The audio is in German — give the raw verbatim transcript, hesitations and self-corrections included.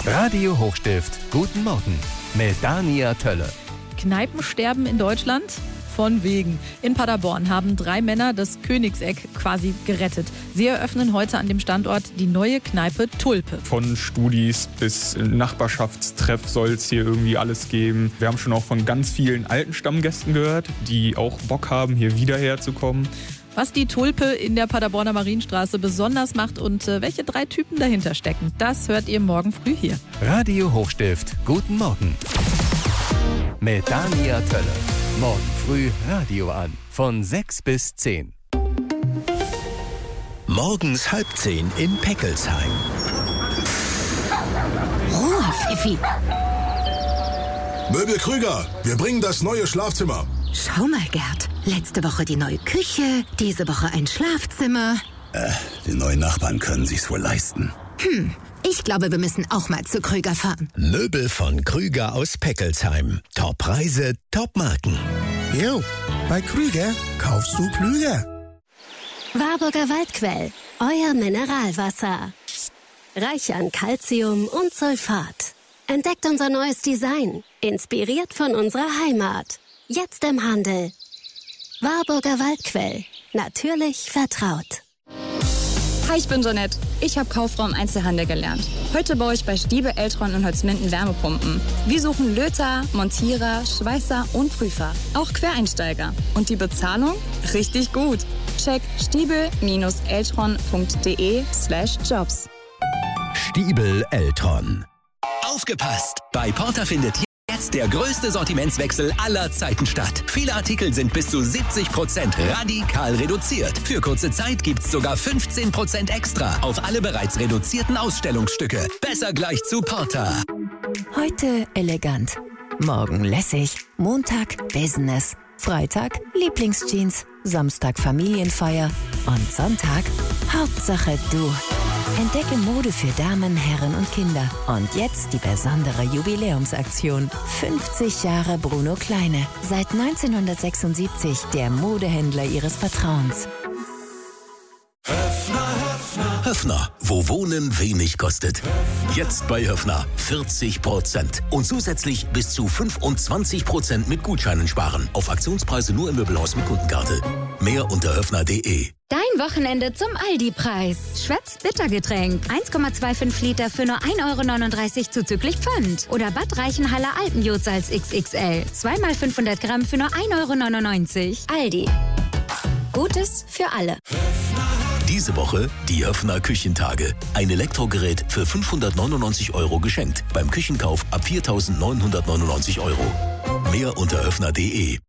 Radio Hochstift, guten Morgen mit Dania Tölle. Kneipensterben in Deutschland? Von wegen. In Paderborn haben drei Männer das Königseck quasi gerettet. Sie eröffnen heute an dem Standort die neue Kneipe Tulpe. Von Studis bis Nachbarschaftstreff soll es hier irgendwie alles geben. Wir haben schon auch von ganz vielen alten Stammgästen gehört, die auch Bock haben, hier wieder herzukommen. Was die Tulpe in der Paderborner Marienstraße besonders macht und äh, welche drei Typen dahinter stecken, das hört ihr morgen früh hier. Radio Hochstift, guten Morgen mit Dania Tölle. Morgen früh Radio an, von sechs bis zehn. Morgens halb zehn in Peckelsheim. Ruhe, Pfiffi. Möbel Krüger, wir bringen das neue Schlafzimmer. Schau mal, Gerd. Letzte Woche die neue Küche, diese Woche ein Schlafzimmer. Äh, die neuen Nachbarn können sich's wohl leisten. Hm, ich glaube, wir müssen auch mal zu Krüger fahren. Möbel von Krüger aus Peckelsheim. Top-Preise, Top-Marken. Jo, bei Krüger kaufst du klüger. Warburger Waldquell, euer Mineralwasser. Reich an Calcium und Sulfat. Entdeckt unser neues Design, inspiriert von unserer Heimat. Jetzt im Handel. Warburger Waldquell, natürlich vertraut. Hi, ich bin Jeanette. Ich habe Kauffrau im Einzelhandel gelernt. Heute baue ich bei Stiebel, Eltron und Holzminden Wärmepumpen. Wir suchen Löter, Montierer, Schweißer und Prüfer. Auch Quereinsteiger. Und die Bezahlung? Richtig gut. Check stiebel-eltron.de slash jobs. Stiebel Eltron. Aufgepasst! Bei Porter findet jetzt der größte Sortimentswechsel aller Zeiten statt. Viele Artikel sind bis zu siebzig Prozent radikal reduziert. Für kurze Zeit gibt's sogar fünfzehn Prozent extra auf alle bereits reduzierten Ausstellungsstücke. Besser gleich zu Porter. Heute elegant, morgen lässig, Montag Business, Freitag Lieblingsjeans, Samstag Familienfeier und Sonntag Hauptsache du. Entdecke Mode für Damen, Herren und Kinder. Und jetzt die besondere Jubiläumsaktion. fünfzig Jahre Bruno Kleine. Seit neunzehnhundertsechsundsiebzig der Modehändler Ihres Vertrauens. Höffner, wo Wohnen wenig kostet. Jetzt bei Höffner vierzig Prozent. Und zusätzlich bis zu fünfundzwanzig Prozent mit Gutscheinen sparen. Auf Aktionspreise nur im Möbelhaus mit Kundenkarte. Mehr unter höffner punkt de. Dein Wochenende zum Aldi-Preis. Schweppes Bittergetränk. eins Komma fünfundzwanzig Liter für nur ein Euro neununddreißig zuzüglich Pfand. Oder Bad Reichenhaller Alpenjodsalz X X L. zwei mal fünfhundert Gramm für nur ein Euro neunundneunzig. Aldi. Gutes für alle. Diese Woche die Höffner Küchentage. Ein Elektrogerät für fünfhundertneunundneunzig Euro geschenkt. Beim Küchenkauf ab viertausendneunhundertneunundneunzig Euro. Mehr unter höffner punkt de.